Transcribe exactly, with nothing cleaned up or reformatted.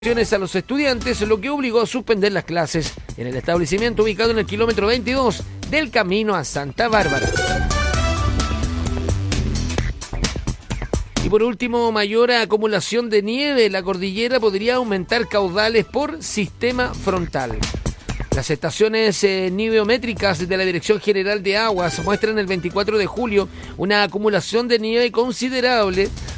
a los estudiantes, lo que obligó a suspender las clases en el establecimiento ubicado en el kilómetro veintidós del camino a Santa Bárbara. Y por último, mayor acumulación de nieve en la cordillera podría aumentar caudales por sistema frontal. Las estaciones eh, niviométricas de la Dirección General de Aguas muestran el veinticuatro de julio una acumulación de nieve considerable